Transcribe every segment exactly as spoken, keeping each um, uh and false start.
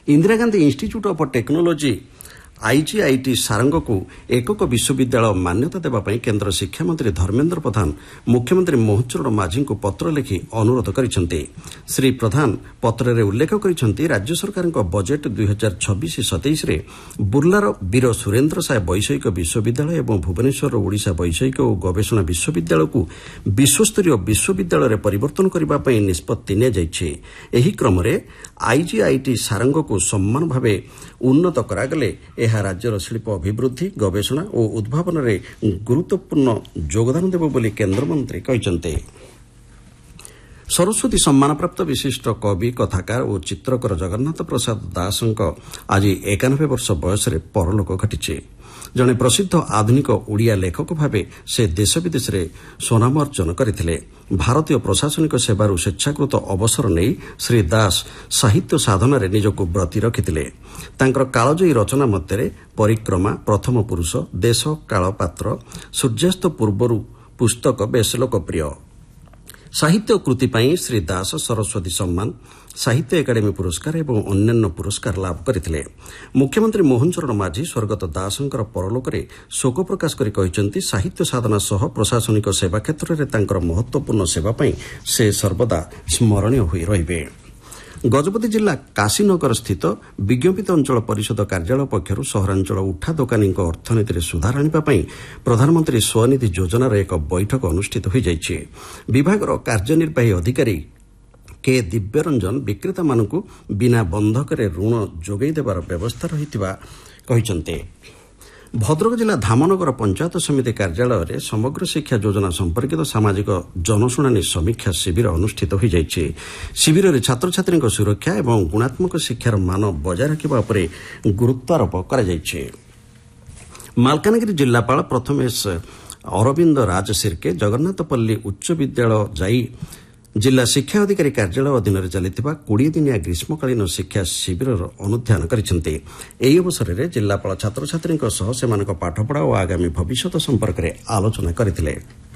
Indira Gandhi institute of technology आईजीआईटी सारंगको एकक विश्वविद्यालय मान्यता देवाई केन्द्र शिक्षामंत्री धर्मेन्द्र प्रधान मुख्यमंत्री मोहन चरण माझी को पत्र लिखि अनुरोध करिसेंति। श्री प्रधान पत्र उल्लेख करिसेंति राज्य सरकार बजेट दुई हजार छब्बीस सतैश रे बुर्लार वीर सुरेन्द्र साय वैषयिक विश्वविद्यालय और भुवनेश्वर ओडिशा वैषयिक और गवेषणा विश्वविद्यालय को विश्वस्तरीय विश्वविद्यालय परिवर्तन करने निष्पत्ति नियाଯାଇଛି। एही क्रमरे आईजीआईटी सारंग को सम्मान भावे उन्नत करागले यह राज्यर शिल्प अभिवृद्धि गवेषणा और उद्भावन में गुरुत्वपूर्ण योगदान देव बोली केन्द्रमंत्री कहते। सरस्वती सम्मानप्राप्त विशिष्ट कवि कथाकार और चित्रकर जगन्नाथ प्रसाद दास आज एकानबे वर्ष बयस परलोक घटी। जड़े प्रसिद्ध आधुनिक ओडिया लेखक भावे से देश विदेश में सुनाम अर्जन करते। भारतीय प्रशासनिक सेवार स्वेच्छाकृत अवसर नहीं श्री दास साहित्य साधन निजक ब्रती रखिते। कालजयी रचना मध्य परिक्रमा प्रथम पुरुष देश कालपात्र सूर्यास्त पूर्वर पुस्तक बेस लोकप्रिय। साहित्य कृति पाई श्री दास सरस्वती सम्मान साहित्य एकाडेमी पुरस्कार एवं अन्यान्य पुरस्कार लाभ करथिले। मुख्यमंत्री मोहन चरण माझी स्वर्गत दासंकर परलोकरे शोक प्रकाश करि कहिसेंति साहित्य साधना सह प्रशासनिक सेवा क्षेत्र में तांकर महत्वपूर्ण सेवा पाई से सर्वदा स्मरणीय होई रहिबे। गजपति जिला काशीनगर स्थित विज्ञापित अंचल परिषद कार्यालय पक्षर सहरांचल उठा दोकानी अर्थनीति में सुधार आने प्रधानमंत्री स्वनिधि योजनार एक बैठक अनुष्ठित हो जाइए। विभागर कार्यनिर्वाही अधिकारी के दिव्यरंजन विक्रेता मानक बिना बंधक ऋण जोगाई देवार व्यवस्था रही कहते। भद्रक जिला धामनगर पंचायत समिति कार्यालय में समग्र शिक्षा योजना संपर्कित सामाजिक जनशुणानी समीक्षा शिविर अनुष्ठित हो जाइए। शिविर में छात्र छात्री सुरक्षा और गुणात्मक शिक्षार मान बजाय रखा उपर गुरुत्वारोप कर। मालकानगिरी जिलापाल प्रथमेश अरविंद राज सिरके जगन्नाथपल्ली उच्च विद्यालय जाई जिला शिक्षा अधिकारी कार्यालय अधीन चलता कोड़े दिनिया ग्रीष्मकालीन शिक्षा शिविर अनुध्यान करते। ଏହି ଅବସରରେ ଜିଲ୍ଲାପାଳ ଛାତ୍ରଛାତ୍ରୀଙ୍କ ସହ ସେମାନଙ୍କ ପାଠପଢ଼ା ଓ ଆଗାମୀ ଭବିଷ୍ୟତ ସମ୍ପର୍କରେ ଆଲୋଚନା କରିଥିଲେ।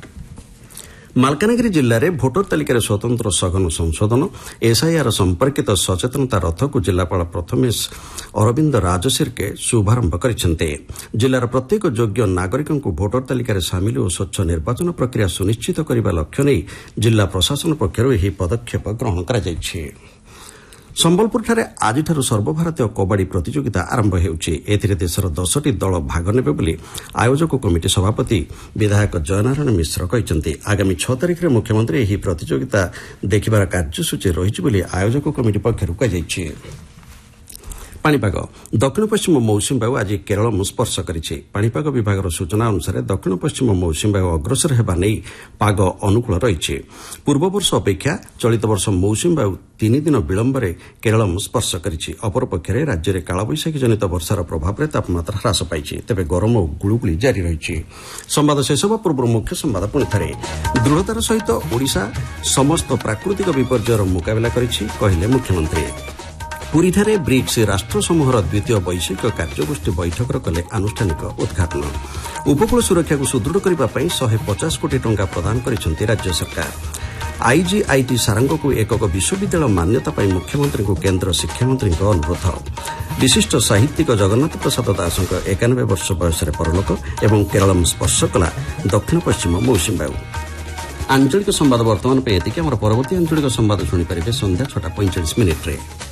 ମାଲକାନଗିରି ଜିଲ୍ଲାରେ ଭୋଟର ତାଲିକାରେ ସ୍ୱତନ୍ତ୍ର ସଘନ ସଂଶୋଧନ ଏସ୍ଆଇଆର୍ ସମ୍ପର୍କିତ ସଚେତନତା ରଥକୁ ଜିଲ୍ଲାପାଳ ପ୍ରଥମେଶ ଅରବିନ୍ଦ ରାଜଶିର୍କେ ଶୁଭାରମ୍ଭ କରିଛନ୍ତି। ଜିଲ୍ଲାର ପ୍ରତ୍ୟେକ ଯୋଗ୍ୟ ନାଗରିକଙ୍କୁ ଭୋଟର ତାଲିକାରେ ସାମିଲ ଓ ସ୍ୱଚ୍ଛ ନିର୍ବାଚନ ପ୍ରକ୍ରିୟା ସୁନିଶ୍ଚିତ କରିବା ଲକ୍ଷ୍ୟ ନେଇ ଜିଲ୍ଲା ପ୍ରଶାସନ ପକ୍ଷରୁ ଏହି ପଦକ୍ଷେପ ଗ୍ରହଣ କରାଯାଇଛି। ସମ୍ବଲପୁରଠାରେ ଆଜିଠାରୁ ସର୍ବଭାରତୀୟ କବାଡ଼ି ପ୍ରତିଯୋଗିତା ଆରମ୍ଭ ହେଉଛି। ଏଥିରେ ଦେଶର ଦଶଟି ଦଳ ଭାଗ ନେବେ ବୋଲି ଆୟୋଜକ କମିଟି ସଭାପତି ବିଧାୟକ ଜୟନାରାୟଣ ମିଶ୍ର କହିଛନ୍ତି। ଆଗାମୀ ଛଅ ତାରିଖରେ ମୁଖ୍ୟମନ୍ତ୍ରୀ ଏହି ପ୍ରତିଯୋଗିତା ଦେଖିବାର କାର୍ଯ୍ୟସୂଚୀ ରହିଛି ବୋଲି ଆୟୋଜକ କମିଟି ପକ୍ଷରୁ କୁହାଯାଇଛି। ପାଣିପାଗ ଦକ୍ଷିଣ ପଶ୍ଚିମ ମୌସୁମୀ ବାୟୁ ଆଜି କେରଳକୁ ସ୍ପର୍ଶ କରିଛି। ପାଣିପାଗ ବିଭାଗର ସୂଚନା ଅନୁସାରେ ଦକ୍ଷିଣ ପଶ୍ଚିମ ମୌସୁମୀ ବାୟୁ ଅଗ୍ରସର ହେବା ନେଇ ପାଗ ଅନୁକୂଳ ରହିଛି। ପୂର୍ବବର୍ଷ ଅପେକ୍ଷା ଚଳିତ ବର୍ଷ ମୌସୁମୀ ବାୟୁ ତିନି ଦିନ ବିଳମ୍ବରେ କେରଳକୁ ସ୍ପର୍ଶ କରିଛି। ଅପରପକ୍ଷରେ ରାଜ୍ୟରେ କାଳବୈଶାଖୀ ଜନିତ ବର୍ଷାର ପ୍ରଭାବରେ ତାପମାତ୍ରା ହ୍ରାସ ପାଇଛି। ତେବେ ଗରମ ଓ ଗୁଳୁଗୁଳି ଜାରି ରହିଛି। ସମ୍ବାଦ ଶେଷ ହେବା ପୂର୍ବରୁ ମୁଖ୍ୟ ସମ୍ବାଦ ପୁଣି ଥରେ। ଦୃଢ଼ତାର ସହିତ ଓଡ଼ିଶା ସମସ୍ତ ପ୍ରାକୃତିକ ବିପର୍ଯ୍ୟୟର ମୁକାବିଲା କରିଛି କହିଲେ ମୁଖ୍ୟମନ୍ତ୍ରୀ। ପୁରୀଠାରେ ବ୍ରିକ୍ସ ରାଷ୍ଟ୍ରସମୂହର ଦ୍ୱିତୀୟ ବୈଷୟିକ କାର୍ଯ୍ୟଗୋଷ୍ଠୀ ବୈଠକର କଲେ ଆନୁଷ୍ଠାନିକ ଉଦ୍ଘାଟନ। ଉପକୂଳ ସୁରକ୍ଷାକୁ ସୁଦୃଢ଼ କରିବା ପାଇଁ ଶହେ ପଚାଶ କୋଟି ଟଙ୍କା ପ୍ରଦାନ କରିଛନ୍ତି ରାଜ୍ୟ ସରକାର। आईजीआईटी सारंगको एकक विश्वविद्यालय मान्यता पाई मुख्यमंत्री को केन्द्र शिक्षामंत्री अनुरोध। विशिष्ट साहित्यिक जगन्नाथ प्रसाद दास एकानबे वर्ष बयस परलोक एवं केरल स्पर्श कला दक्षिण पश्चिम मौसुमी बायु। आंचलिक संवाद वर्तमान पे एतिके। आमर परवर्ती आंचलिक संवाद शुणी पारे संध्या छटा पैंचाश मिनिट्रे।